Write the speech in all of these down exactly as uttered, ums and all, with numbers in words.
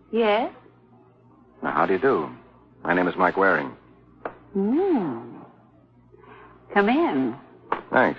Yes? Now, how do you do? My name is Mike Waring. Hmm. Come in. Thanks.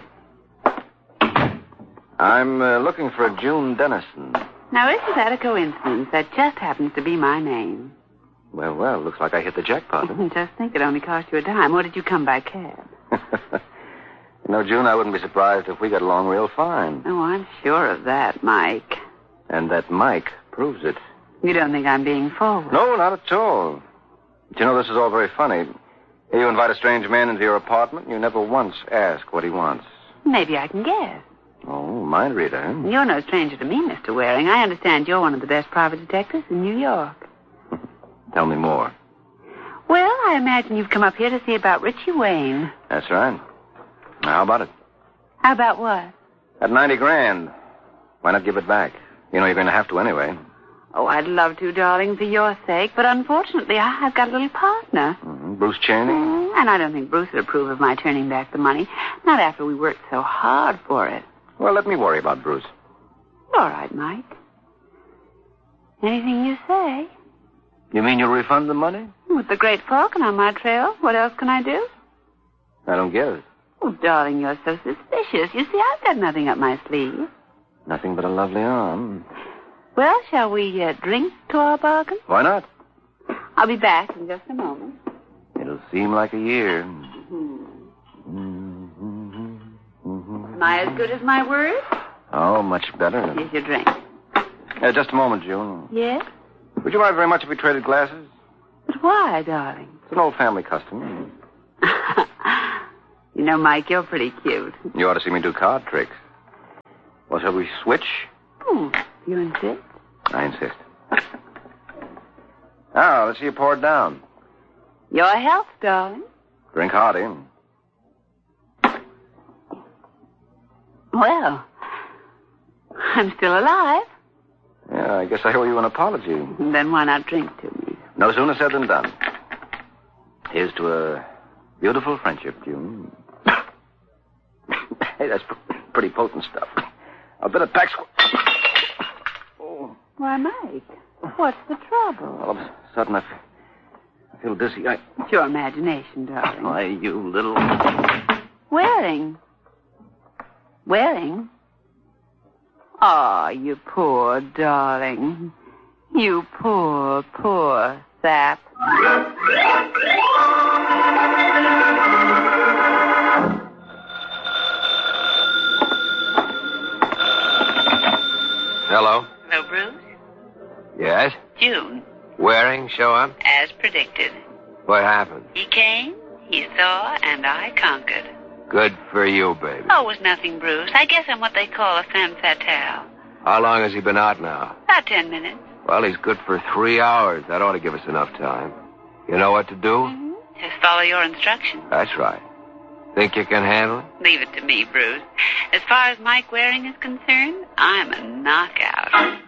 I'm uh, looking for June Dennison. Now, isn't that a coincidence? That just happens to be my name. Well, well, looks like I hit the jackpot. Just think it only cost you a dime. Or did you come by cab? You know, June, I wouldn't be surprised if we got along real fine. Oh, I'm sure of that, Mike. And that Mike proves it. You don't think I'm being forward? No, not at all. But you know, this is all very funny. Here you invite a strange man into your apartment, and you never once ask what he wants. Maybe I can guess. Oh, mind reader, huh? You're no stranger to me, Mister Waring. I understand you're one of the best private detectives in New York. Tell me more. Well, I imagine you've come up here to see about Richie Wayne. That's right. Now, how about it? How about what? At ninety grand. Why not give it back? You know you're going to have to anyway. Oh, I'd love to, darling, for your sake. But unfortunately, I've got a little partner. Mm-hmm. Bruce Cheney? Mm, and I don't think Bruce would approve of my turning back the money. Not after we worked so hard for it. Well, let me worry about Bruce. All right, Mike. Anything you say. You mean you'll refund the money? With the great falcon on my trail, what else can I do? I don't get it. Oh, darling, you're so suspicious. You see, I've got nothing up my sleeve. Nothing but a lovely arm. Well, shall we uh, drink to our bargain? Why not? I'll be back in just a moment. It'll seem like a year. Mm-hmm. Am I as good as my word? Oh, much better. Here's your drink. Uh, just a moment, June. Yes? Would you mind very much if we traded glasses? But why, darling? It's an old family custom. You know, Mike, you're pretty cute. You ought to see me do card tricks. Well, shall we switch? Hmm. You insist? I insist. Now, let's see you pour it down. Your health, darling. Drink hearty. Well, I'm still alive. Yeah, I guess I owe you an apology. Then why not drink to me? No sooner said than done. Here's to a beautiful friendship, June. Hey, that's pr- pretty potent stuff. I'll bet a pack squ- Oh. Why, Mike, what's the trouble? All of a sudden, I, f- I feel dizzy. I... It's your imagination, darling. Why, you little... Waring. Waring? Oh, you poor darling. You poor, poor sap. Hello? Hello, Bruce? Yes? June, Waring show up? as predicted. What happened? He came, he saw, and I conquered. Good for you, baby. Oh, it was nothing, Bruce. I guess I'm what they call a femme fatale. How long has he been out now? About ten minutes. Well, he's good for three hours. That ought to give us enough time. You know what to do? Mm-hmm. Just follow your instructions. That's right. Think you can handle it? Leave it to me, Bruce. As far as Mike Waring is concerned, I'm a knockout.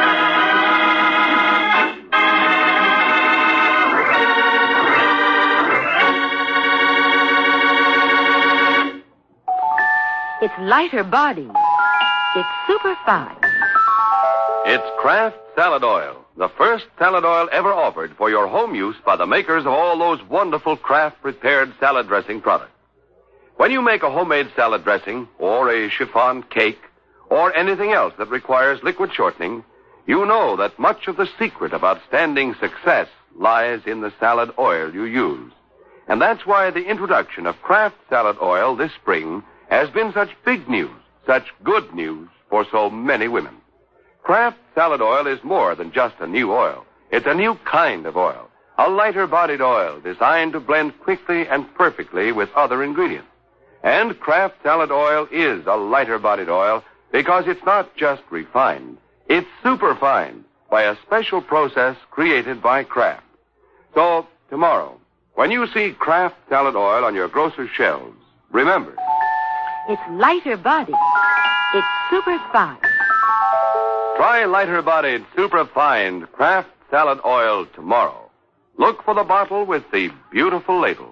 It's lighter body. It's super fine. It's Kraft Salad Oil, the first salad oil ever offered for your home use by the makers of all those wonderful Kraft-prepared salad dressing products. When you make a homemade salad dressing, or a chiffon cake, or anything else that requires liquid shortening, you know that much of the secret of outstanding success lies in the salad oil you use. And that's why the introduction of Kraft Salad Oil this spring has been such big news, such good news for so many women. Kraft Salad Oil is more than just a new oil. It's a new kind of oil, a lighter-bodied oil designed to blend quickly and perfectly with other ingredients. And Kraft Salad Oil is a lighter-bodied oil because it's not just refined. It's superfined by a special process created by Kraft. So, tomorrow, when you see Kraft Salad Oil on your grocer's shelves, remember... It's lighter body. It's super fine. Try lighter-bodied, superfined Kraft Salad Oil tomorrow. Look for the bottle with the beautiful label.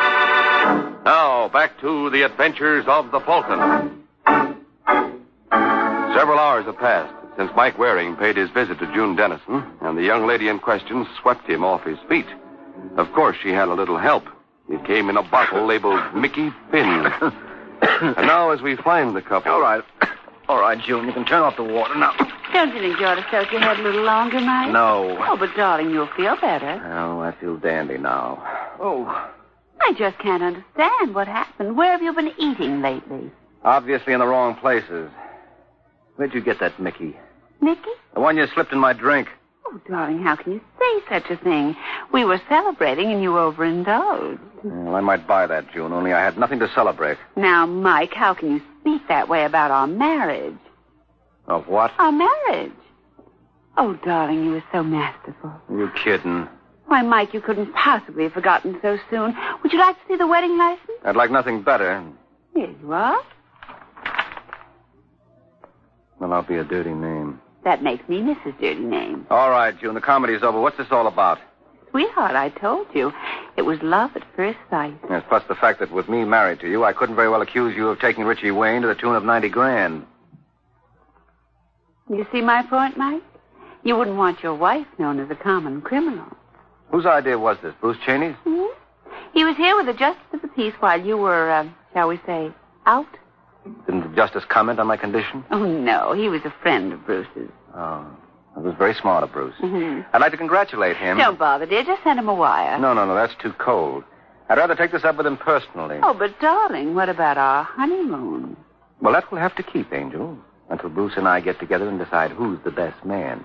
Now, back to the adventures of the Fulton. Several hours have passed since Mike Waring paid his visit to June Dennison, and the young lady in question swept him off his feet. Of course, she had a little help. It came in a bottle labeled Mickey Finn. And now, as we find the couple... All right. All right, June, you can turn off the water now. Don't you think you ought to soak your head a little longer, Mike? No. Oh, but, darling, you'll feel better. Oh, I feel dandy now. Oh. I just can't understand what happened. Where have you been eating lately? Obviously in the wrong places. Where'd you get that Mickey? Mickey? The one you slipped in my drink. Oh, darling, how can you say such a thing? We were celebrating and you overindulged. Well, I might buy that, June, only I had nothing to celebrate. Now, Mike, how can you speak that way about our marriage? Of what? Our marriage. Oh, darling, you were so masterful. Are you kidding? Why, Mike, you couldn't possibly have forgotten so soon. Would you like to see the wedding license? I'd like nothing better. Here you are. Well, I'll be a dirty name. That makes me Missus Dirty Name. All right, June, the comedy's over. What's this all about? Sweetheart, I told you. It was love at first sight. Yes, plus the fact that with me married to you, I couldn't very well accuse you of taking Richie Wayne to the tune of ninety grand. You see my point, Mike? You wouldn't want your wife known as a common criminal. Whose idea was this? Bruce Cheney's? Hmm? He was here with the justice of the peace while you were, uh, shall we say, out. Didn't the justice comment on my condition? Oh, no. He was a friend of Bruce's. Oh, it was very smart of Bruce. Mm-hmm. I'd like to congratulate him. Don't bother, dear. Just send him a wire. No, no, no. That's too cold. I'd rather take this up with him personally. Oh, but, darling, what about our honeymoon? Well, that will have to keep, Angel, until Bruce and I get together and decide who's the best man.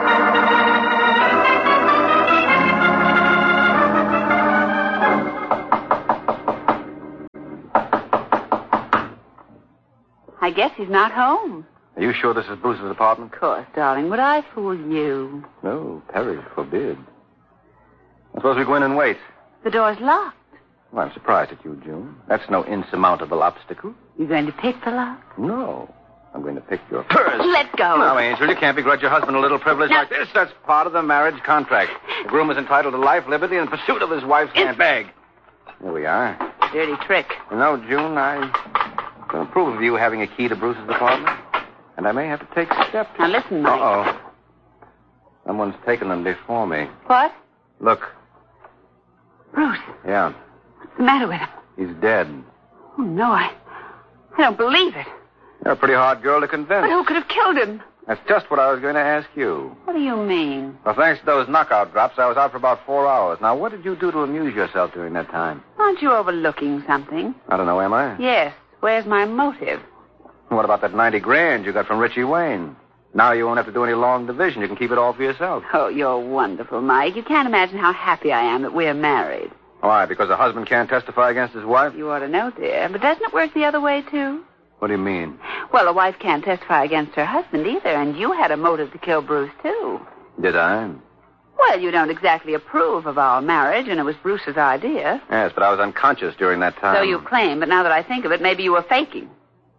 I guess he's not home. Are you sure this is Bruce's apartment? Of course, darling. Would I fool you? No, Perry forbid. I suppose we go in and wait. The door's locked. Well, I'm surprised at you, June. That's no insurmountable obstacle. You going to pick the lock? No. I'm going to pick your purse. Let go. No, Angel, you can't begrudge your husband a little privilege No. like this. That's part of the marriage contract. The groom is entitled to life, liberty, and pursuit of his wife's handbag. Here we are. Dirty trick. You know, June, I don't approve of you having a key to Bruce's apartment. And I may have to take steps. Now, listen, Mike. Uh-oh. Someone's taken them before me. What? Look. Bruce. Yeah. What's the matter with him? He's dead. Oh, no, I... I don't believe it. You're a pretty hard girl to convince. But who could have killed him? That's just what I was going to ask you. What do you mean? Well, thanks to those knockout drops, I was out for about four hours. Now, what did you do to amuse yourself during that time? Aren't you overlooking something? I don't know, am I? Yes. Where's my motive? What about that ninety grand you got from Richie Wayne? Now you won't have to do any long division. You can keep it all for yourself. Oh, you're wonderful, Mike. You can't imagine how happy I am that we're married. Why, because a husband can't testify against his wife? You ought to know, dear. But doesn't it work the other way, too? What do you mean? Well, a wife can't testify against her husband either, and you had a motive to kill Bruce, too. Did I? Well, you don't exactly approve of our marriage, and it was Bruce's idea. Yes, but I was unconscious during that time. So you claim, but now that I think of it, maybe you were faking.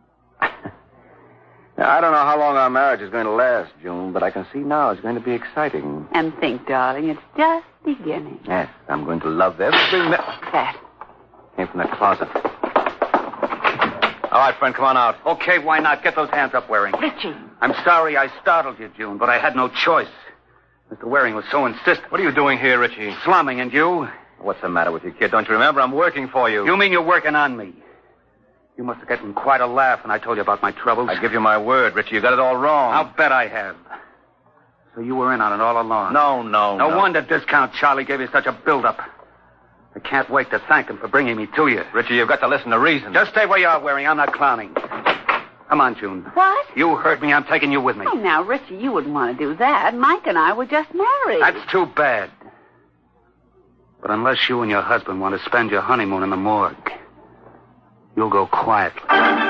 Now, I don't know how long our marriage is going to last, June, but I can see now it's going to be exciting. And think, darling, it's just beginning. Yes, I'm going to love every minute. That. Came from that closet. All right, friend, come on out. Okay, why not? Get those hands up, Waring. Richie. I'm sorry I startled you, June, but I had no choice. Mister Waring was so insistent. What are you doing here, Richie? Slumming, and you? What's the matter with you, kid? Don't you remember? I'm working for you. You mean you're working on me? You must have gotten quite a laugh when I told you about my troubles. I give you my word, Richie. You got it all wrong. I'll bet I have. So you were in on it all along. No, no, No, no. wonder Discount Charlie gave you such a build-up. I can't wait to thank him for bringing me to you. Richie, you've got to listen to reason. Just stay where you are, Waring. I'm not clowning. Come on, June. What? You heard me. I'm taking you with me. Oh, now, Richie, you wouldn't want to do that. Mike and I were just married. That's too bad. But unless you and your husband want to spend your honeymoon in the morgue, you'll go quietly.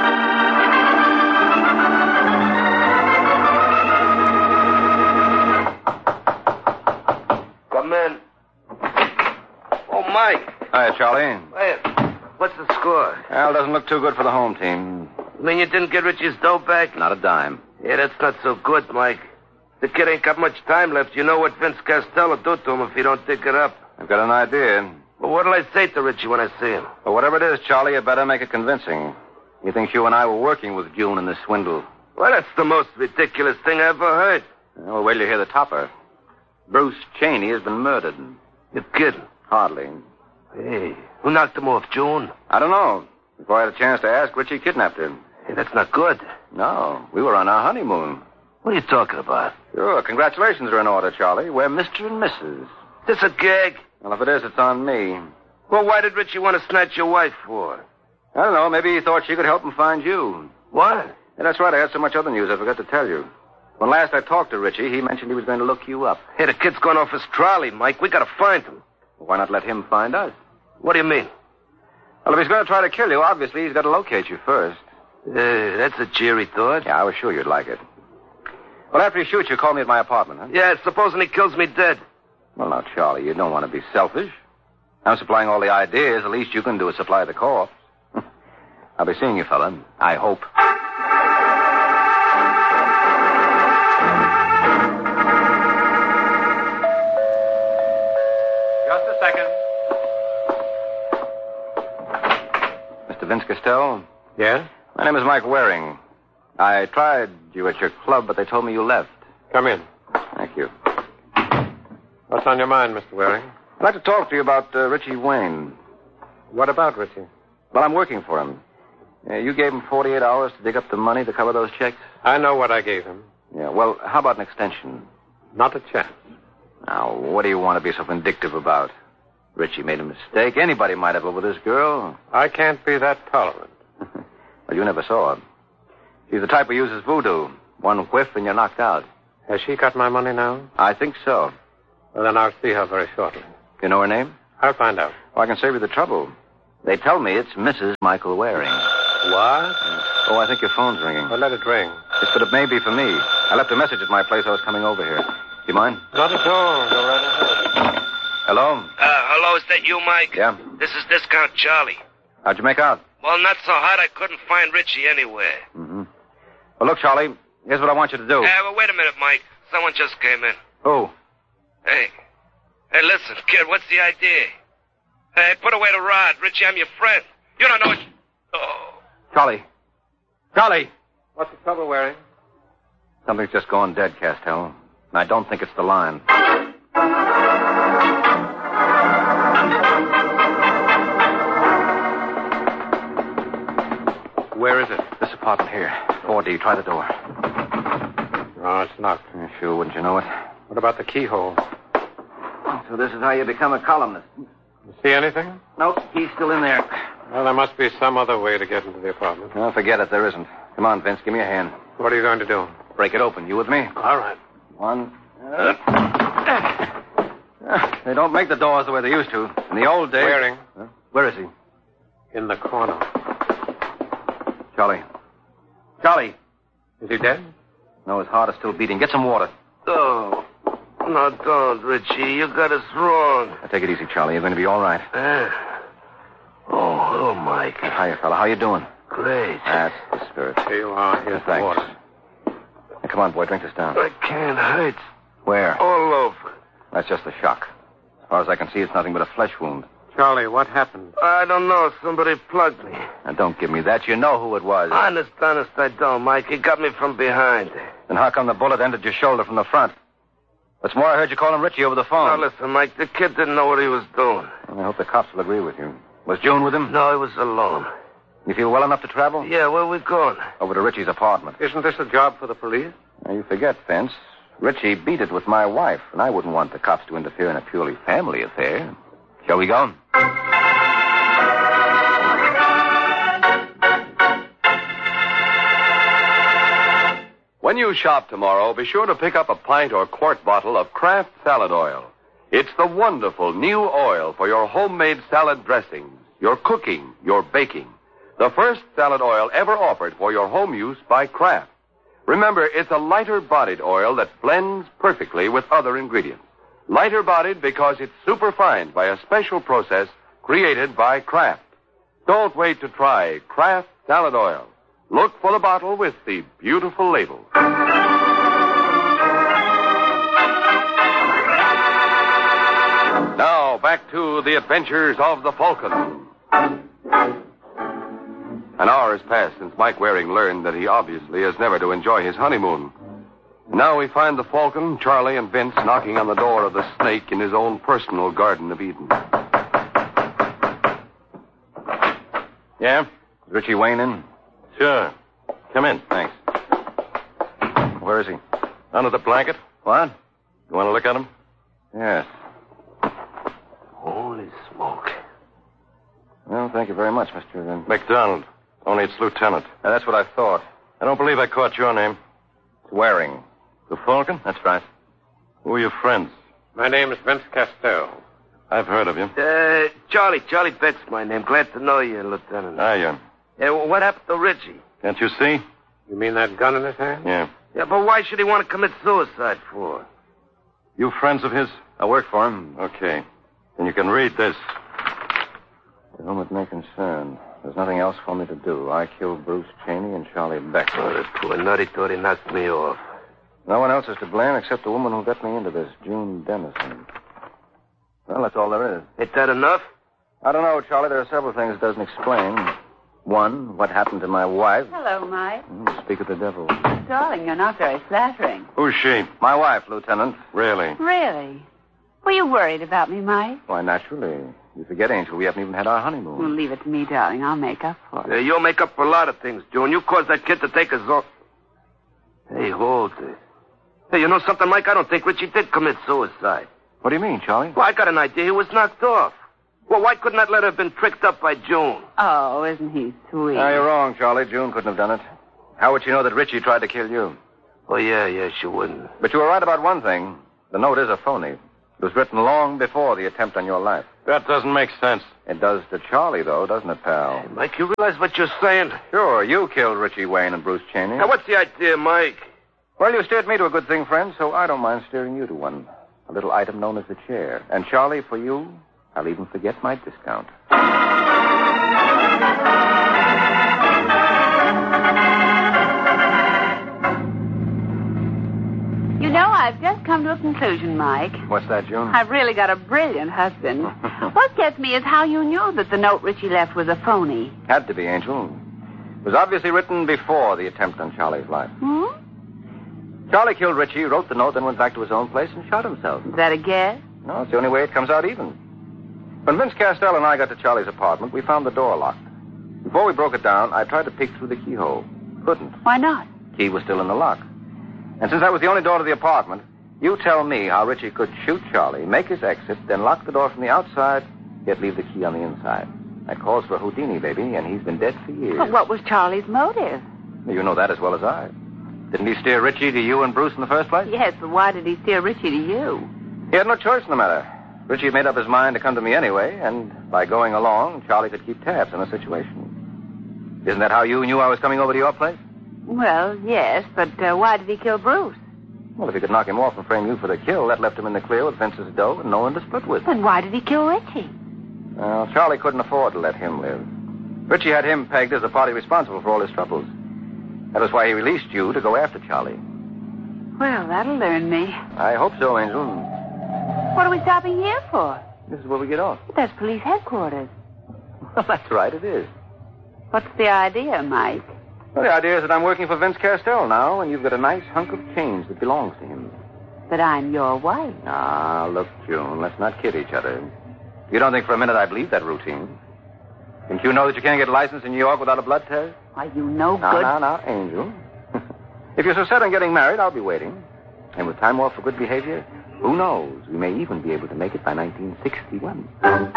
Come in. Oh, Mike. Hi, Charlie. Hey, what's the score? Well, doesn't look too good for the home team. You mean you didn't get Richie's dough back? Not a dime. Yeah, that's not so good, Mike. The kid ain't got much time left. You know what Vince Costello do to him if he don't dig it up. I've got an idea. But what'll I say to Richie when I see him? But whatever it is, Charlie, you better make it convincing. He thinks you and I were working with June in this swindle. Well, that's the most ridiculous thing I ever heard. Well, wait till you hear the topper. Bruce Cheney has been murdered. You're kidding. Hardly. Hey, who knocked him off, June? I don't know. Before I had a chance to ask, Richie kidnapped him. Hey, that's not good. No, we were on our honeymoon. What are you talking about? Sure, congratulations are in order, Charlie. We're Mister and Missus This a gag? Well, if it is, it's on me. Well, why did Richie want to snatch your wife for? I don't know. Maybe he thought she could help him find you. What? Yeah, that's right. I had so much other news I forgot to tell you. When last I talked to Richie, he mentioned he was going to look you up. Hey, the kid's gone off his trolley, Mike. We gotta find him. Well, why not let him find us? What do you mean? Well, if he's going to try to kill you, obviously he's got to locate you first. Uh, that's a cheery thought. Yeah, I was sure you'd like it. Well, after he shoots you, call me at my apartment, huh? Yeah, supposing he kills me dead. Well, now, Charlie, you don't want to be selfish. I'm supplying all the ideas. The least you can do is supply the corpse. I'll be seeing you, fella. I hope. Just a second. Mister Vince Castell? Yes? My name is Mike Waring. I tried you at your club, but they told me you left. Come in. Thank you. What's on your mind, Mister Waring? I'd like to talk to you about uh, Richie Wayne. What about Richie? Well, I'm working for him. Uh, you gave him forty-eight hours to dig up the money to cover those checks? I know what I gave him. Yeah, well, how about an extension? Not a chance. Now, what do you want to be so vindictive about? Richie made a mistake. Anybody might have over this girl. I can't be that tolerant. Well, you never saw her. She's the type who uses voodoo. One whiff and you're knocked out. Has she got my money now? I think so. Well, then I'll see her very shortly. You know her name? I'll find out. Well, I can save you the trouble. They tell me it's Missus Michael Waring. What? Oh, I think your phone's ringing. Well, let it ring. Yes, but it may be for me. I left a message at my place. I was coming over here. Do you mind? Not at all. Go right ahead. Hello? Uh, hello, is that you, Mike? Yeah. This is Discount Charlie. How'd you make out? Well, not so hot I couldn't find Richie anywhere. Mm-hmm. Well, look, Charlie, here's what I want you to do. Hey, well, wait a minute, Mike. Someone just came in. Who? Hey. Hey, listen, kid, what's the idea? Hey, put away the rod. Richie, I'm your friend. You don't know what... Oh. Charlie. Charlie! What's the trouble, Waring? Something's just gone dead, Castell. And I don't think it's the line. Where is it? This apartment here. four D. Try the door. Oh, it's locked. Yeah, sure, wouldn't you know it? What about the keyhole? So this is how you become a columnist. You see anything? Nope, he's still in there. Well, there must be some other way to get into the apartment. No, forget it. There isn't. Come on, Vince. Give me a hand. What are you going to do? Break it open. You with me? All right. One. Uh, they don't make the doors the way they used to. In the old days... Waring. Huh? Where is he? In the corner. Charlie. Charlie. Is he dead? No, his heart is still beating. Get some water. Oh. No, don't, Richie. You got us wrong. Now, take it easy, Charlie. You're going to be all right. Uh, oh, hello, Mike. Hiya, fella. How you doing? Great. That's the spirit. Here you are. Here's the Thanks. water. Now, come on, boy. Drink this down. I can't hurt. Where? All over. That's just a shock. As far as I can see, it's nothing but a flesh wound. Charlie, what happened? I don't know. Somebody plugged me. Now, don't give me that. You know who it was. Honest, honest, I don't, Mike. He got me from behind. Then how come the bullet entered your shoulder from the front? What's more, I heard you call him Richie over the phone. Now, listen, Mike. The kid didn't know what he was doing. I hope the cops will agree with you. Was June with him? No, he was alone. You feel well enough to travel? Yeah, where we going? Over to Richie's apartment. Isn't this a job for the police? Now, you forget, Vince. Richie beat it with my wife, and I wouldn't want the cops to interfere in a purely family affair. Shall we go? When you shop tomorrow, be sure to pick up a pint or quart bottle of Kraft Salad Oil. It's the wonderful new oil for your homemade salad dressings, your cooking, your baking. The first salad oil ever offered for your home use by Kraft. Remember, it's a lighter-bodied oil that blends perfectly with other ingredients. Lighter-bodied because it's superfined by a special process created by Kraft. Don't wait to try Kraft Salad Oil. Look for the bottle with the beautiful label. Now, back to the adventures of the Falcon. An hour has passed since Mike Waring learned that he obviously is never to enjoy his honeymoon. Now we find the Falcon, Charlie, and Vince knocking on the door of the Snake in his own personal Garden of Eden. Yeah? Is Richie Wayne in? Sure. Come in. Thanks. Where is he? Under the blanket. What? You want to look at him? Yes. Holy smoke. Well, thank you very much, Mister McDonald. Only it's Lieutenant. Uh, that's what I thought. I don't believe I caught your name. It's Waring. The Falcon? That's right. Who are your friends? My name is Vince Castell. I've heard of you. Uh, Charlie. Charlie Beck's my name. Glad to know you, Lieutenant. Ah, you. Yeah, well, what happened to Richie? Can't you see? You mean that gun in his hand? Yeah. Yeah, but why should he want to commit suicide for? You friends of his? I work for him. Okay. Then you can read this. To whom it may concern. There's nothing else for me to do. I killed Bruce Cheney and Charlie Beck. Oh, that poor nutty thought he knocked me off. No one else is to blame except the woman who got me into this, June Dennison. Well, that's all there is. Ain't that enough? I don't know, Charlie. There are several things it doesn't explain. One, what happened to my wife. Hello, Mike. Mm, speak of the devil. Darling, you're not very flattering. Who's she? My wife, Lieutenant. Really? Really? Were you worried about me, Mike? Why, naturally. You forget, Angel, we haven't even had our honeymoon. Well, leave it to me, darling. I'll make up for it. Yeah, you'll make up for a lot of things, June. You caused that kid to take his own... Hey, hold it. Hey, you know something, Mike? I don't think Richie did commit suicide. What do you mean, Charlie? Well, I got an idea. He was knocked off. Well, why couldn't that letter have been tricked up by June? Oh, isn't he sweet? No, you're wrong, Charlie. June couldn't have done it. How would she know that Richie tried to kill you? Oh, yeah, yeah, she wouldn't. But you were right about one thing. The note is a phony. It was written long before the attempt on your life. That doesn't make sense. It does to Charlie, though, doesn't it, pal? Hey, Mike, you realize what you're saying? Sure, you killed Richie Wayne and Bruce Cheney. Now, what's the idea, Mike? Well, you steered me to a good thing, friend, so I don't mind steering you to one. A little item known as the chair. And, Charlie, for you, I'll even forget my discount. You know, I've just come to a conclusion, Mike. What's that, June? I've really got a brilliant husband. What gets me is how you knew that the note Richie left was a phony. Had to be, Angel. It was obviously written before the attempt on Charlie's life. Hmm? Charlie killed Richie, wrote the note, then went back to his own place and shot himself. Is that a guess? No, it's the only way it comes out even. When Vince Castell and I got to Charlie's apartment, we found the door locked. Before we broke it down, I tried to peek through the keyhole. Couldn't. Why not? Key was still in the lock. And since that was the only door to the apartment, you tell me how Richie could shoot Charlie, make his exit, then lock the door from the outside, yet leave the key on the inside. That calls for Houdini, baby, and he's been dead for years. But what was Charlie's motive? You know that as well as I. Didn't he steer Richie to you and Bruce in the first place? Yes, but why did he steer Richie to you? He had no choice in the matter. Richie had made up his mind to come to me anyway, and by going along, Charlie could keep tabs on the situation. Isn't that how you knew I was coming over to your place? Well, yes, but uh, why did he kill Bruce? Well, if he could knock him off and frame you for the kill, that left him in the clear with Vince's dough and no one to split with. Then why did he kill Richie? Well, Charlie couldn't afford to let him live. Richie had him pegged as the party responsible for all his troubles. That was why he released you to go after Charlie. Well, that'll learn me. I hope so, Angel. What are we stopping here for? This is where we get off. That's police headquarters. Well, that's right, it is. What's the idea, Mike? Well, the idea is that I'm working for Vince Castell now, and you've got a nice hunk of change that belongs to him. That I'm your wife. Ah, look, June, let's not kid each other. You don't think for a minute I believe that routine? Think you know that you can't get a license in New York without a blood test? Why, you no Now, good... now, now, Angel. If you're so set on getting married, I'll be waiting. And with time off for good behavior, who knows? We may even be able to make it by nineteen sixty-one.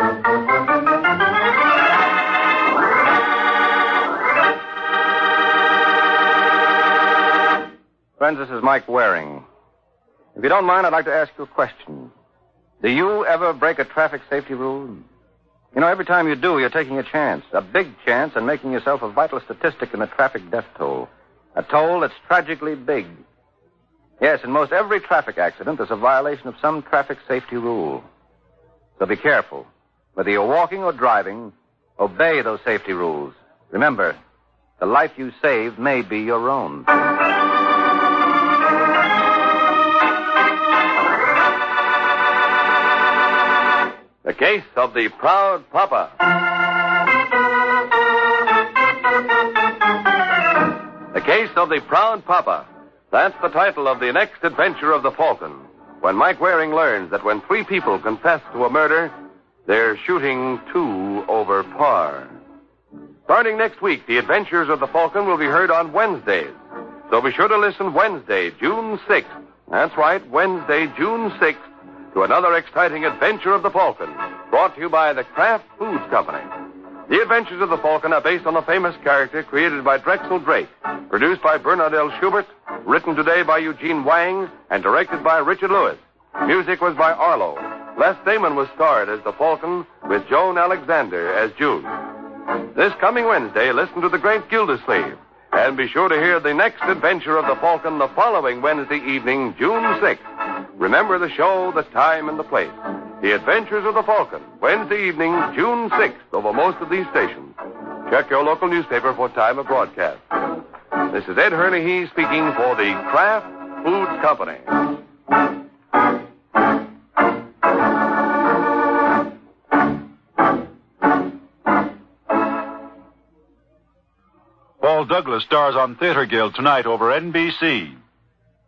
Friends, this is Mike Waring. If you don't mind, I'd like to ask you a question. Do you ever break a traffic safety rule? You know, every time you do, you're taking a chance, a big chance, and making yourself a vital statistic in the traffic death toll. A toll that's tragically big. Yes, in most every traffic accident, there's a violation of some traffic safety rule. So be careful. Whether you're walking or driving, obey those safety rules. Remember, the life you save may be your own. The case of the Proud Papa. The Case of the Proud Papa. That's the title of the next adventure of the Falcon. When Mike Waring learns that when three people confess to a murder, they're shooting two over par. Starting next week, the adventures of the Falcon will be heard on Wednesdays. So be sure to listen Wednesday, June sixth. That's right, Wednesday, June sixth, to another exciting adventure of the Falcon, brought to you by the Kraft Foods Company. The Adventures of the Falcon are based on a famous character created by Drexel Drake, produced by Bernard L. Schubert, written today by Eugene Wang, and directed by Richard Lewis. Music was by Arlo. Les Damon was starred as the Falcon, with Joan Alexander as June. This coming Wednesday, listen to The Great Gildersleeve, and be sure to hear the next adventure of the Falcon the following Wednesday evening, June sixth. Remember the show, the time, and the place. The Adventures of the Falcon, Wednesday evening, June sixth, over most of these stations. Check your local newspaper for time of broadcast. This is Ed Herney speaking for the Kraft Foods Company. Paul Douglas stars on Theater Guild tonight over N B C.